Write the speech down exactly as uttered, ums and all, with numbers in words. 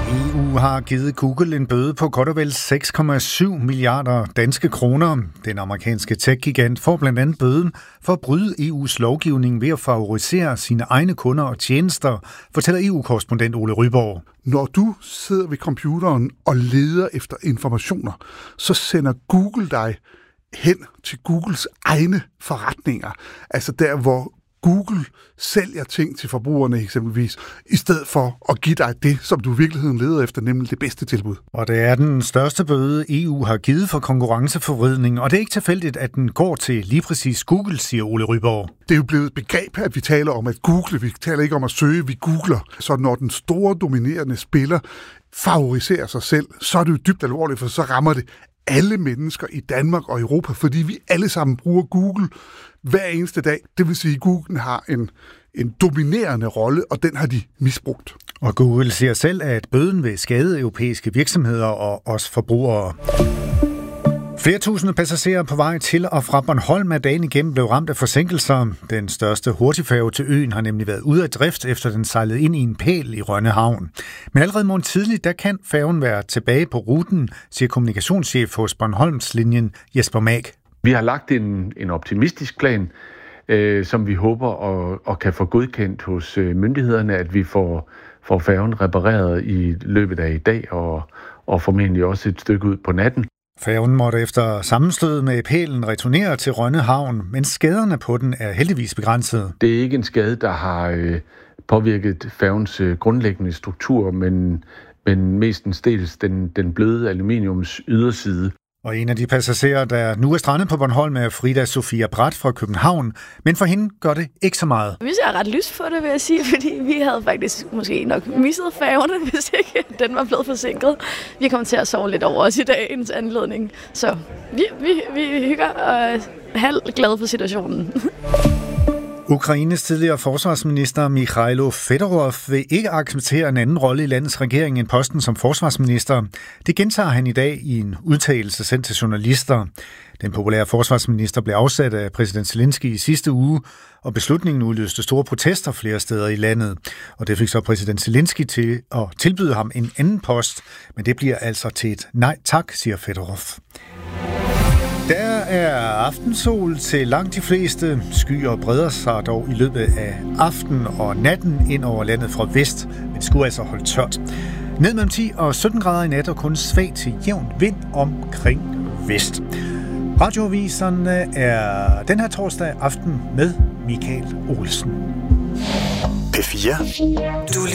E U har givet Google en bøde på godt og vel seks komma syv milliarder danske kroner. Den amerikanske tech-gigant får blandt andet bøden for at bryde E U's lovgivning ved at favorisere sine egne kunder og tjenester, fortæller E U-korrespondent Ole Ryborg. Når du sidder ved computeren og leder efter informationer, så sender Google dig hen til Googles egne forretninger. Altså der, hvor Google sælger ting til forbrugerne eksempelvis, i stedet for at give dig det, som du i virkeligheden leder efter, nemlig det bedste tilbud. Og det er den største bøde, E U har givet for konkurrenceforvridning, og det er ikke tilfældigt, at den går til lige præcis Google, siger Ole Ryborg. Det er jo blevet et begreb, at vi taler om at google. Vi taler ikke om at søge, vi googler. Så når den store dominerende spiller favoriserer sig selv, så er det jo dybt alvorligt, for så rammer det alle mennesker i Danmark og Europa, fordi vi alle sammen bruger Google hver eneste dag. Det vil sige, at Google har en, en dominerende rolle, og den har de misbrugt. Og Google siger selv, at bøden vil skade europæiske virksomheder og os forbrugere. Flere tusinde passagerer på vej til og fra Bornholm er dagen igennem blev ramt af forsinkelser. Den største hurtigfærge til øen har nemlig været ude af drift, efter den sejlede ind i en pæl i Rønne Havn. Men allerede morgen tidligt, der kan færgen være tilbage på ruten, siger kommunikationschef hos Bornholmslinjen Jesper Mag. Vi har lagt en, en optimistisk plan, øh, som vi håber og, og kan få godkendt hos øh, myndighederne, at vi får, får færgen repareret i løbet af i dag og, og formentlig også et stykke ud på natten. Færgen måtte efter sammenstød med pælen returnere til Rønne Havn, men skaderne på den er heldigvis begrænset. Det er ikke en skade, der har øh, påvirket færgens øh, grundlæggende struktur, men, men mestendels den, den bløde aluminiums yderside. Og en af de passagerer, der nu er strandet på Bornholm, er Frida Sofia Bratt fra København. Men for hende gør det ikke så meget. Vi ser ret lyst på det, vil jeg sige, fordi vi havde faktisk måske nok misset færgerne, hvis ikke den var blevet forsinket. Vi kommer til at sove lidt over os i dagens anledning. Så vi, vi, vi hygger og er halv glade for situationen. Ukraines tidligere forsvarsminister Mikhailo Fedorov vil ikke acceptere en anden rolle i landets regering end posten som forsvarsminister. Det gentager han i dag i en udtalelse sendt til journalister. Den populære forsvarsminister blev afsat af præsident Zelensky i sidste uge, og beslutningen udløste store protester flere steder i landet. Og det fik så præsident Zelensky til at tilbyde ham en anden post, men det bliver altså til et nej tak, siger Fedorov. Der er aftensol til langt de fleste. Skyer breder sig dog i løbet af aften og natten ind over landet fra vest, men det skulle altså holde tørt. Ned mellem ti og sytten grader i nat og kun svag til jævn vind omkring vest. Radioaviserne er den her torsdag aften med Michael Olsen. P fire. Du